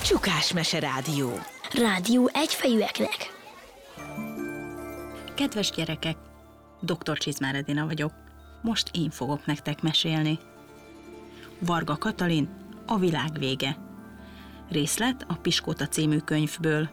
Csukás Mese Rádió. Rádió egyfejűeknek. Kedves gyerekek, Dr. Csizmár Edina vagyok. Most én fogok nektek mesélni. Varga Katalin, A világ vége. Részlet a Piskóta című könyvből.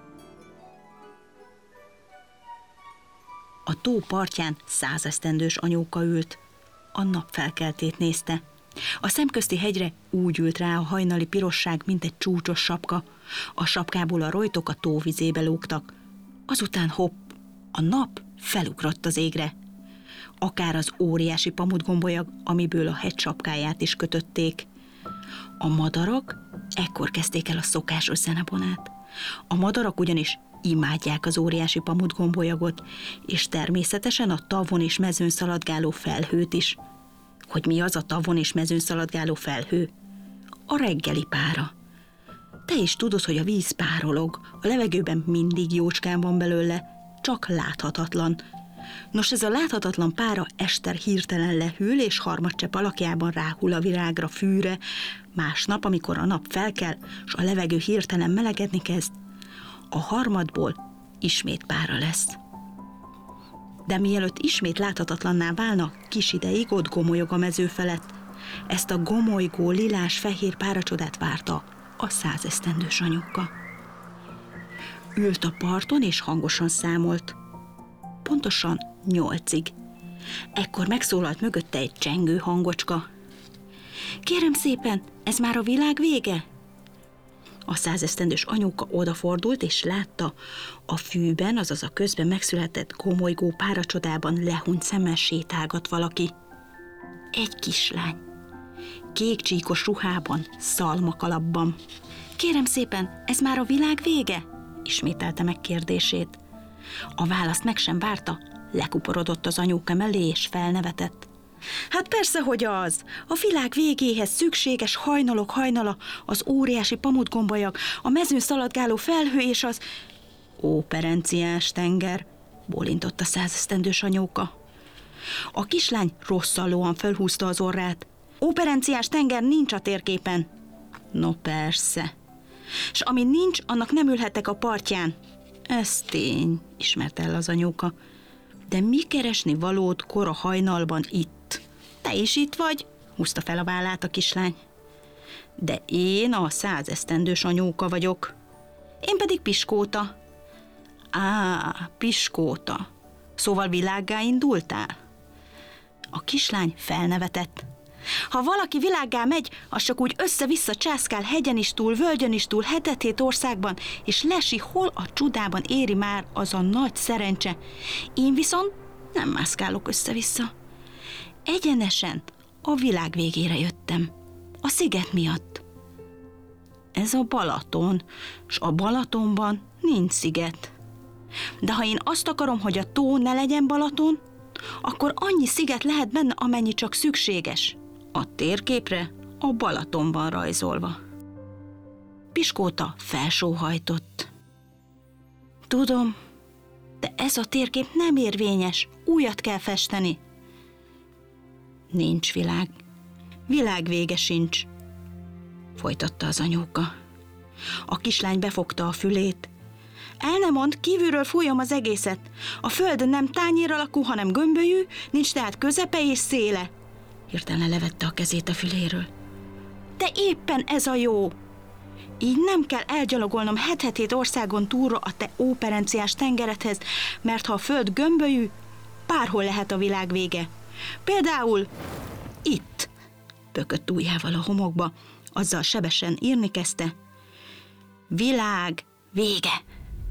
A tó partján 100 esztendős anyóka ült. A napfelkeltét nézte. A szemközti hegyre úgy ült rá a hajnali pirosság, mint egy csúcsos sapka. A sapkából a rojtok a tó vizébe lógtak. Azután hopp, a nap felugrott az égre. Akár az óriási pamutgombolyag, amiből a hegy sapkáját is kötötték. A madarak ekkor kezdték el a szokásos zenebonát. A madarak ugyanis imádják az óriási pamutgombolyagot, és természetesen a tavon és mezőn szaladgáló felhőt is. Hogy mi az a tavon és mezőn szaladgáló felhő? A reggeli pára. Te is tudod, hogy a víz párolog, a levegőben mindig jócskán van belőle, csak láthatatlan. Nos, ez a láthatatlan pára Ester hirtelen lehűl, és harmadcsepp alakjában ráhull a virágra, fűre. Másnap, amikor a nap felkel, s a levegő hirtelen melegedni kezd, a harmadból ismét pára lesz. De mielőtt ismét láthatatlanná válna, kis ideig ott gomolyog a mező felett. Ezt a gomolygó, lilás-fehér páracsodát várta a 100 esztendős anyuka. Ült a parton és hangosan számolt. Pontosan 8-ig. Ekkor megszólalt mögötte egy csengő hangocska. Kérem szépen, ez már a világ vége? A 100 esztendős anyuka odafordult, és látta, a fűben, azaz a közben megszületett gomolygó páracsodában lehunyt szemmel sétálgat valaki. Egy kislány. Kék csíkos ruhában, szalmakalapban. Kérem szépen, ez már a világ vége? Ismételte meg kérdését. A választ meg sem várta, lekuporodott az anyóka mellé, és felnevetett. Hát persze, hogy az. A világ végéhez szükséges hajnalok hajnala, az óriási pamutgombolyag, a mezőn szaladgáló felhő és az óperenciás tenger, bólintott a 100 esztendős anyóka. A kislány rosszallóan felhúzta az orrát. Óperenciás tenger nincs a térképen. No persze. S ami nincs, annak nem ülhetek a partján. Ez tény, ismerte el az anyóka. De mi keresni valód kora hajnalban itt? Te is itt vagy? Húzta fel a vállát a kislány. De én a 100 esztendős anyóka vagyok. Én pedig Piskóta. Á, Piskóta. Szóval világgá indultál? A kislány felnevetett. Ha valaki világgá megy, az csak úgy össze-vissza császkál hegyen is túl, völgyön is túl, hetet-hét országban, és lesi, hol a csodában éri már az a nagy szerencse. Én viszont nem mászkálok össze-vissza. Egyenesen a világ végére jöttem. A sziget miatt. Ez a Balaton, s a Balatonban nincs sziget. De ha én azt akarom, hogy a tó ne legyen Balaton, akkor annyi sziget lehet benne, amennyi csak szükséges. A térképre a Balaton van rajzolva. Piskóta felsóhajtott. Tudom, de ez a térkép nem érvényes, újat kell festeni. Nincs világ. Világ vége sincs, folytatta az anyóka. A kislány befogta a fülét. El nem mond, kívülről fújom az egészet. A föld nem tányér alakú, hanem gömbölyű, nincs tehát közepe és széle. Hirtelen levette a kezét a füléről. De éppen ez a jó! Így nem kell elgyalogolnom het-hét országon túlra a te óperenciás tengeredhez, mert ha a föld gömbölyű, bárhol lehet a világ vége. Például itt, bökött ujjával a homokba, azzal sebesen írni kezdte. Világ vége!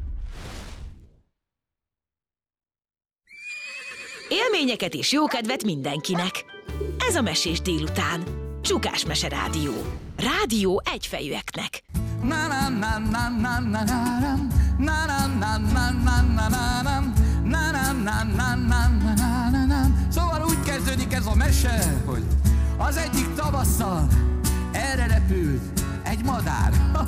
Élményeket és jókedvet mindenkinek. Ez a Mesés délután. Csukás Mese Rádió. Rádió egyfejűeknek. Szóval úgy kezdődik ez a mese, hogy az egyik tavasszal erre repült egy madár.